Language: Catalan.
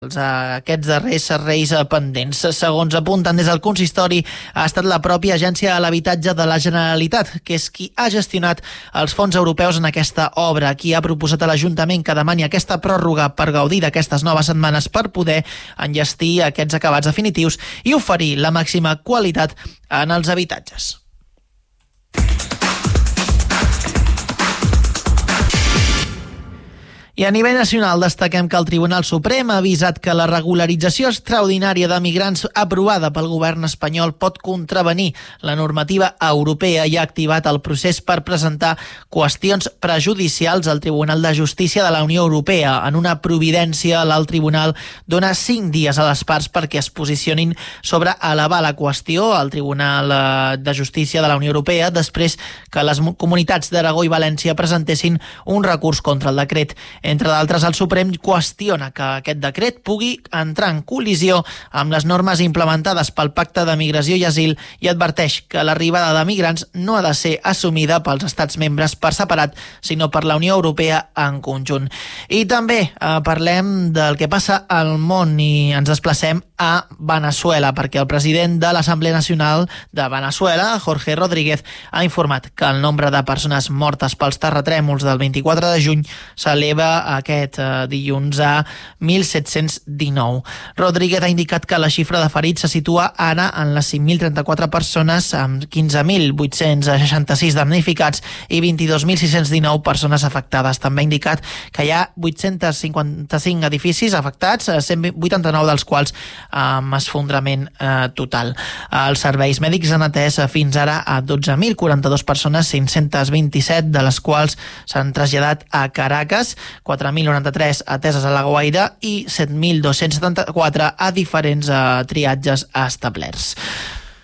Aquests darrers serveis pendents. Segons apunten des del consistori, ha estat la pròpia Agència de l'Habitatge de la Generalitat, que és qui ha gestionat els fons europeus en aquesta obra, qui ha proposat a l'Ajuntament que demani aquesta pròrroga per gaudir d'aquestes noves setmanes per poder enllestir aquests acabats definitius i oferir la màxima qualitat en els habitatges. I a nivell nacional destaquem que el Tribunal Suprem ha avisat que la regularització extraordinària de migrants aprovada pel govern espanyol pot contravenir la normativa europea i ha activat el procés per presentar qüestions prejudicials al Tribunal de Justícia de la Unió Europea. En una providència, l'alt tribunal dona 5 dies a les parts perquè es posicionin sobre elevar la qüestió al Tribunal de Justícia de la Unió Europea després que les comunitats d'Aragó i València presentessin un recurs contra el decret. Entre d'altres, el Suprem qüestiona que aquest decret pugui entrar en col·lisió amb les normes implementades pel Pacte de Migració i Asil i adverteix que l'arribada de migrants no ha de ser assumida pels estats membres per separat, sinó per la Unió Europea en conjunt. I també parlem del que passa al món i ens desplacem a Veneçuela, perquè el president de l'Assemblea Nacional de Veneçuela, Jorge Rodríguez, ha informat que el nombre de persones mortes pels terratrèmols del 24 de juny s'eleva aquest dilluns a 1.719. Rodríguez ha indicat que la xifra de ferits se situa ara en les 5.034 persones, amb 15.866 damnificats i 22.619 persones afectades. També ha indicat que hi ha 855 edificis afectats, 189 dels quals amb esfondrament total. Els serveis mèdics han atès fins ara a 12.042 persones, 527 de les quals s'han traslladat a Caracas, 4.093 ateses a La Guaira i 7.274 a diferents triatges establerts.